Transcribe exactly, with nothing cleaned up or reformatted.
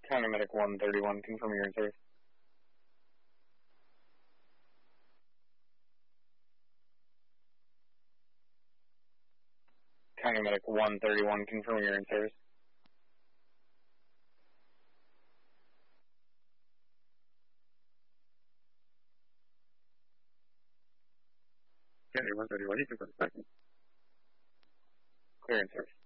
County Medic one thirty-one, confirm your in-service. County Medic one thirty-one, confirm your in-service. County one thirty-one, you can put it back. Clear in-service.